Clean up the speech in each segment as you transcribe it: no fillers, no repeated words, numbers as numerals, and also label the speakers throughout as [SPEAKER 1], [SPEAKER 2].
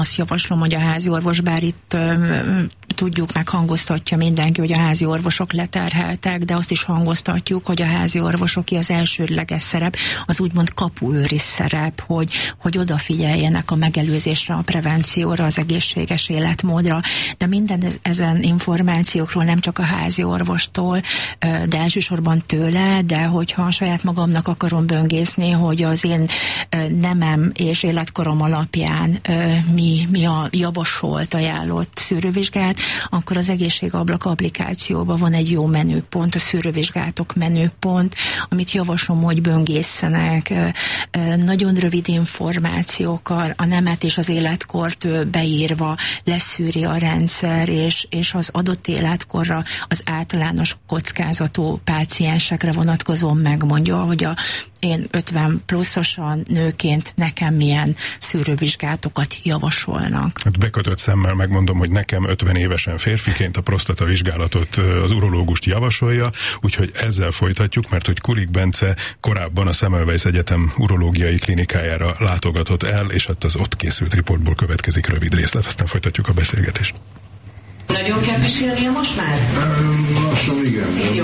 [SPEAKER 1] Azt javaslom, hogy a házi orvos, bár itt tudjuk, meghangoztatja mindenki, hogy a házi orvosok leterheltek, de azt is hangoztatjuk, hogy a házi orvosoké az elsődleges szerep, az úgymond kapuőri szerep, hogy odafigyeljenek a megelőzésre, a prevencióra, az egészséges életmódra, de minden ezen információkról nem csak a házi orvostól, de elsősorban tőle, de hogyha saját magamnak akarom böngészni, hogy az én nemem és életkorom alapján mi a javasolt, ajánlott szűrővizsgát, akkor az Egészségablak applikációban van egy jó menüpont, a szűrővizsgálatok menüpont, amit javaslom, hogy böngészenek, nagyon rövid információkkal, a nemet és az életkort beírva leszűri a rendszer, és az adott életkorra az általános kockázatú páciensekre vonatkozóan megmondja, hogy én 50 pluszosan nőként nekem milyen szűrővizsgálatokat javasolnak.
[SPEAKER 2] Hát bekötött szemmel megmondom, hogy nekem 50 évesen férfiként a prostata vizsgálatot az urológust javasolja, úgyhogy ezzel folytatjuk, mert hogy Kulik Bence korábban a Semmelweis Egyetem urológiai klinikájára látogatott el, és hát az ott készült riportból következik rövid részlet, aztán folytatjuk a beszélgetést.
[SPEAKER 3] Nagyon kell pisilnie most már?
[SPEAKER 4] Lassan igen.
[SPEAKER 3] Jó.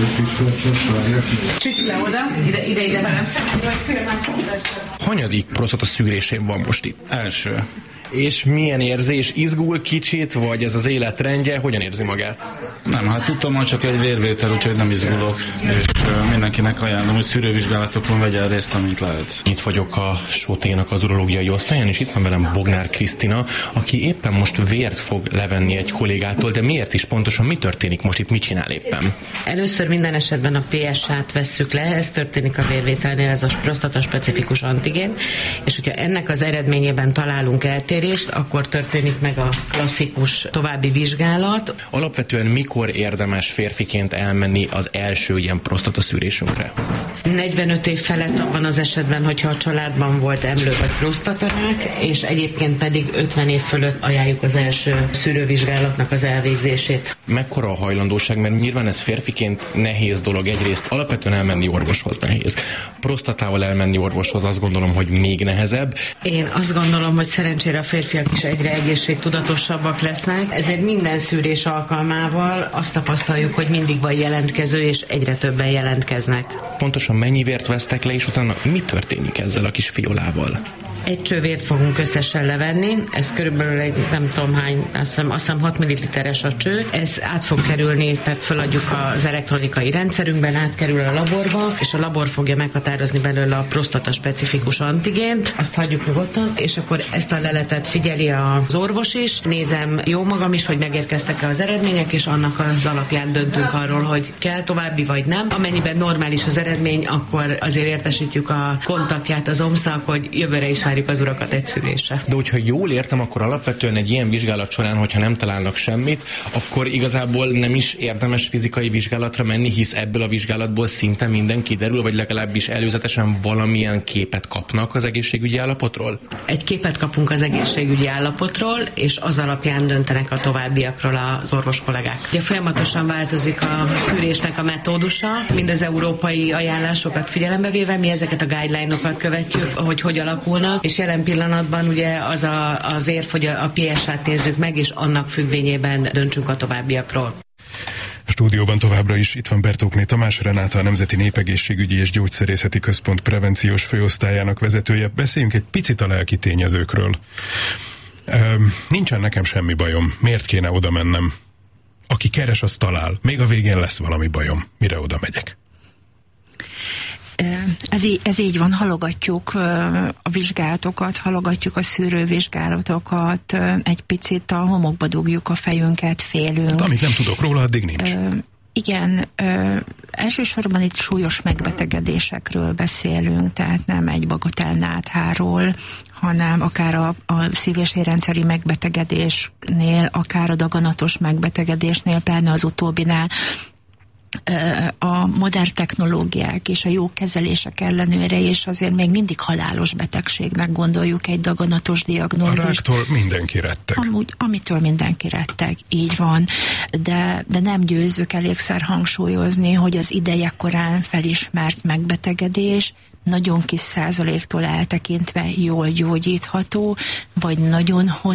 [SPEAKER 3] Csücs le oda, ide velem szemben, vagy fél másodpercre.
[SPEAKER 5] Hanyadik prostata szűrésén van most itt?
[SPEAKER 6] Első. És milyen érzés? Izgul kicsit, vagy ez az életrendje? Hogyan érzi magát?
[SPEAKER 7] Nem, hát tudtam, hogy csak egy vérvétel, úgyhogy nem izgulok, és mindenkinek ajánlom, hogy szűrővizsgálatokon vegyen részt, amint lehet.
[SPEAKER 6] Itt vagyok a Sóténak az urológiai osztályán, és itt van velem Bognár Krisztina, aki éppen most vért fog levenni egy kollégától, de miért is pontosan? Mi történik most itt? Mit csinál éppen?
[SPEAKER 3] Először minden esetben a PSA-t vesszük le, ez történik a vérvételnél, ez a prostata specifikus antigén, és hogyha ennek az eredményében találunk eltérést, akkor történik meg a klasszikus további vizsgálat.
[SPEAKER 6] Alapvetően mikor érdemes férfiként elmenni az első ilyen prostataszűrésünkre?
[SPEAKER 3] 45 év felett abban az esetben, hogyha a családban volt emlő vagy prostatarák, és egyébként pedig 50 év fölött ajánljuk az első szűrővizsgálatnak az elvégzését.
[SPEAKER 6] Mekkora a hajlandóság, mert nyilván ez férfiként nehéz dolog, egyrészt alapvetően elmenni orvoshoz nehéz. Prostatával elmenni orvoshoz azt gondolom, hogy még nehezebb.
[SPEAKER 3] Én azt gondolom, hogy szerencsére a férfiak is egyre egészségtudatosabbak lesznek, ezért minden szűrés alkalmával azt tapasztaljuk, hogy mindig van jelentkező, és egyre többen jelentkeznek.
[SPEAKER 6] Pontosan mennyi vért vesztek le, és utána mi történik ezzel a kis fiolával?
[SPEAKER 3] Egy csővért fogunk összesen levenni, ez körülbelül egy nem tudom hány, azt hiszem 6 ml-es a cső, ez át fog kerülni, tehát feladjuk az elektronikai rendszerünkben, átkerül a laborba, és a labor fogja meghatározni belőle a prostata specifikus antigént, azt hagyjuk nyugodtan, és akkor ezt a leletet figyeli az orvos is, nézem jó magam is, hogy megérkeztek-e az eredmények, és annak az alapján döntünk arról, hogy kell további vagy nem. Amennyiben normális az eredmény, akkor azért értesítjük a kontaktját az OMS-nak, hogy jövőre is várjuk az urakat egy szűrésre.
[SPEAKER 6] De hogyha jól értem, akkor alapvetően egy ilyen vizsgálat során, hogyha nem találnak semmit, akkor igazából nem is érdemes fizikai vizsgálatra menni, hisz ebből a vizsgálatból szinte minden kiderül, vagy legalábbis előzetesen valamilyen képet kapnak az egészségügyi állapotról?
[SPEAKER 3] Egy képet kapunk az egészségügyi állapotról, és az alapján döntenek a továbbiakról az orvos kollégák. Ugye folyamatosan változik a szűrésnek a metódusa, mind az európai ajánlásokat figyelembe véve, mi ezeket a guideline-okat követjük, hogy alakulnak, és jelen pillanatban ugye az érv, hogy a PSA-t nézzük meg, és annak függvényében döntsünk a továbbiakról.
[SPEAKER 2] A stúdióban továbbra is itt van Bertókné Tamás, Renáta, a Nemzeti Népegészségügyi és Gyógyszerészeti Központ prevenciós főosztályának vezetője. Beszéljünk egy picit a lelki tényezőkről. Nincsen nekem semmi bajom. Miért kéne oda mennem? Aki keres, az talál. Még a végén lesz valami bajom. Mire oda megyek?
[SPEAKER 1] Ez így van, halogatjuk a vizsgálatokat, halogatjuk a szűrővizsgálatokat, egy picit a homokba dugjuk a fejünket, félünk.
[SPEAKER 2] Tehát amit nem tudok róla, addig nincs.
[SPEAKER 1] Igen, elsősorban itt súlyos megbetegedésekről beszélünk, tehát nem egy bagatel nátháról, hanem akár a szív- és érrendszeri megbetegedésnél, akár a daganatos megbetegedésnél, pláne az utóbbinál, a modern technológiák és a jó kezelések ellenőre, és azért még mindig halálos betegségnek gondoljuk egy daganatos diagnózist.
[SPEAKER 2] A ráktól mindenki retteg.
[SPEAKER 1] Amitől mindenki retteg, így van. De nem győzzük elégszer hangsúlyozni, hogy az ideje korán felismert megbetegedés nagyon kis százaléktól eltekintve jól gyógyítható, vagy nagyon